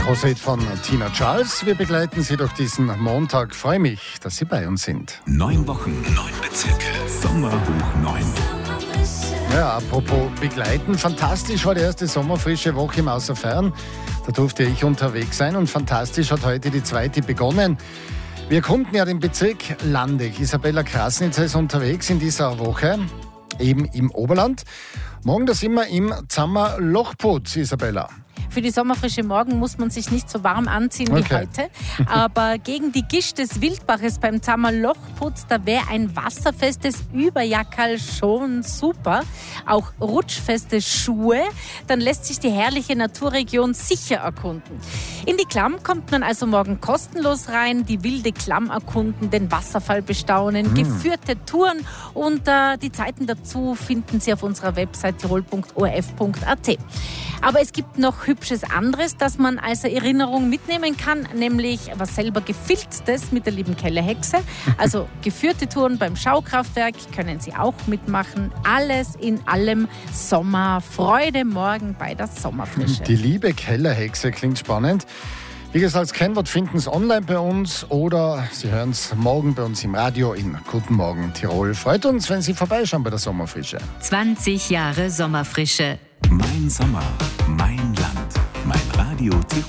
Große Hit von Tina Charles. Wir begleiten Sie durch diesen Montag. Freue mich, dass Sie bei uns sind. 9 Wochen, 9 Bezirke. Sommer hoch 9. Ja, apropos begleiten. Fantastisch war die erste sommerfrische Woche im Außerfern. Da durfte ich unterwegs sein und fantastisch hat heute die zweite begonnen. Wir erkunden ja den Bezirk Landeck. Isabella Krasnitzer ist unterwegs in dieser Woche, eben im Oberland. Morgen, da sind wir im Zammer-Lochputz, Isabella. Für die sommerfrische Morgen muss man sich nicht so warm anziehen wie heute. Aber gegen die Gischt des Wildbaches beim Zammer-Lochputz, da wäre ein wasserfestes Überjackerl schon super. Auch rutschfeste Schuhe. Dann lässt sich die herrliche Naturregion sicher erkunden. In die Klamm kommt man also morgen kostenlos rein, die wilde Klamm erkunden, den Wasserfall bestaunen, geführte Touren und die Zeiten dazu finden Sie auf unserer Website tirol.orf.at. Aber es gibt noch Hübsches anderes, das man als Erinnerung mitnehmen kann, nämlich was selber Gefilztes mit der lieben Kellerhexe. Also geführte Touren beim Schaukraftwerk können Sie auch mitmachen. Alles in allem Sommerfreude morgen bei der Sommerfrische. Die liebe Kellerhexe klingt spannend. Wie gesagt, als Kennwort finden Sie online bei uns oder Sie hören es morgen bei uns im Radio in Guten Morgen Tirol. Freut uns, wenn Sie vorbeischauen bei der Sommerfrische. 20 Jahre Sommerfrische. Mein Sommer, mein Land, mein Radio Tirol.